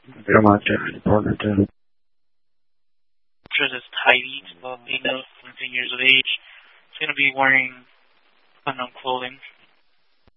If you don't mind sharing your partner too. Sure, is Heidi, 12, 8 to 17 years of age. She's going to be wearing unknown clothing.